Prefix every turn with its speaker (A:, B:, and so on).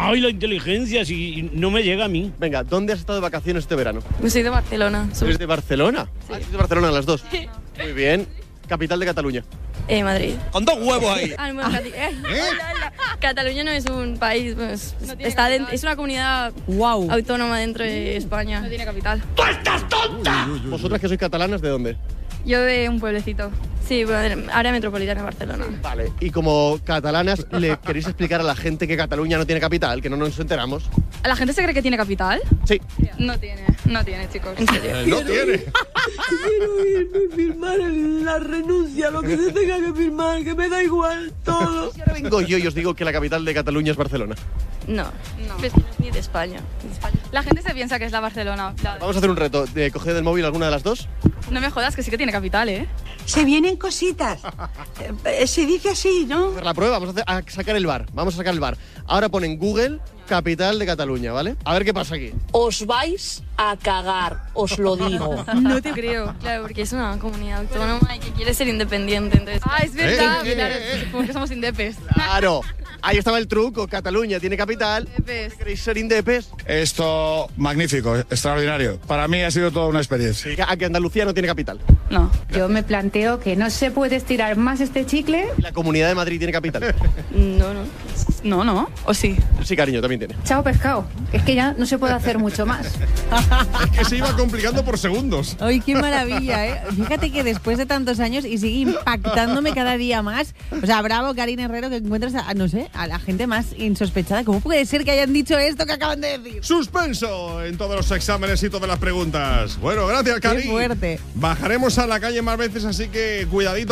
A: Ay, la inteligencia, si no me llega a mí.
B: Venga, ¿dónde has estado de vacaciones este verano?
C: Yo soy de Barcelona.
B: ¿Eres de Barcelona?
C: Sí.
B: ¿Eres de Barcelona las dos? Muy bien. Capital de Cataluña.
C: Madrid.
D: Con 2 huevos ahí.
C: Bueno, Cataluña no es un país, pues, es una comunidad autónoma dentro de España. No tiene capital.
A: ¡Tú estás tonta!
B: ¿Vosotras que sois catalanas, de dónde?
C: Yo de un pueblecito. Sí, bueno, área metropolitana de Barcelona.
B: Vale, y como catalanas, ¿le queréis explicar a la gente que Cataluña no tiene capital, que no nos enteramos?
C: ¿La gente se cree que tiene capital?
B: Sí.
C: No tiene, chicos. ¿En serio?
D: No tiene.
E: Quiero irme, firmar la renuncia, lo que se tenga que firmar, que me da igual todo.
B: Y ahora vengo yo y os digo que la capital de Cataluña es Barcelona.
C: No. Pues no es ni de España.
F: La gente se piensa que es la Barcelona.
B: Vamos a hacer un reto. Coged del móvil alguna de las dos.
F: No me jodas, que sí que tiene capital, ¿eh?
E: Se vienen cositas. Se dice así, ¿no?
B: Hacer la prueba, vamos a sacar el bar. Vamos a sacar el bar. Ahora ponen Google, capital de Cataluña, ¿vale? A ver qué pasa aquí.
G: Os vais a cagar, os lo digo.
C: No te creo. Claro, porque es una comunidad autónoma y que quiere ser independiente, entonces...
F: Ah, es verdad. Claro, porque somos indepes.
B: Claro. Ahí estaba el truco. Cataluña tiene capital.
F: Indepes.
B: ¿Queréis ser indepes?
D: Esto, magnífico, extraordinario. Para mí ha sido toda una experiencia.
B: A que Andalucía no tiene capital.
F: No.
H: Yo me planteo que no se puede estirar más este chicle.
B: ¿Y la Comunidad de Madrid tiene capital?
F: No, ¿no? ¿O sí?
B: Sí, cariño, también tiene.
H: Chao pescado, es que ya no se puede hacer mucho más.
D: Es que se iba complicando por segundos.
I: ¡Ay, qué maravilla, eh! Fíjate que después de tantos años y sigue impactándome cada día más. O sea, bravo, Karina Herrero, que encuentras a, no sé, a la gente más insospechada. ¿Cómo puede ser que hayan dicho esto que acaban de decir?
D: Suspenso en todos los exámenes y todas las preguntas. Bueno, gracias, Cari.
I: Qué fuerte.
D: Bajaremos a la calle más veces, así que cuidadito.